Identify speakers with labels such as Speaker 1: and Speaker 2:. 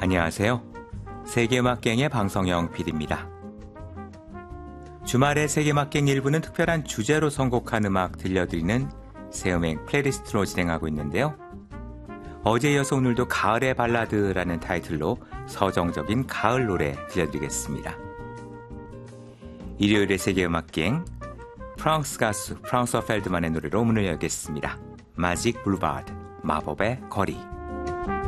Speaker 1: 안녕하세요. 세계음악갱의 방성영 PD입니다. 주말에 세계음악갱 일부는 특별한 주제로 선곡한 음악 들려드리는 새음행 플레이리스트로 진행하고 있는데요. 어제에 이어서 오늘도 가을의 발라드라는 타이틀로 서정적인 가을 노래 들려드리겠습니다. 일요일의 세계음악갱 프랑스 가수 프랑스와 펠드만의 노래로 문을 열겠습니다. 마직 블루바드, 마법의 거리.